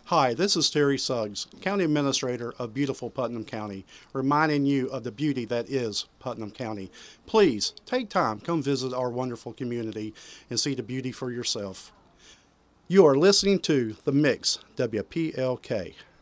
Hi, this is Terry Suggs, County Administrator of beautiful Putnam County, reminding you of the beauty that is Putnam County. Please take time, come visit our wonderful community and see the beauty for yourself. You are listening to The Mix, WPLK.